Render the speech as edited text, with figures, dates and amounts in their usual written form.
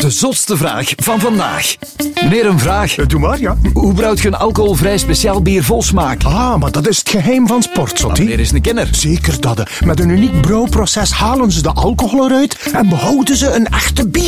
De zotste vraag van vandaag. Meneer, een vraag. Doe maar, ja. Hoe brouwt je een alcoholvrij speciaal bier vol smaak? Maar dat is het geheim van Sportzotti. Meneer is een kenner. Zeker dat. Met een uniek brouwproces halen ze de alcohol eruit en behouden ze een echte bier.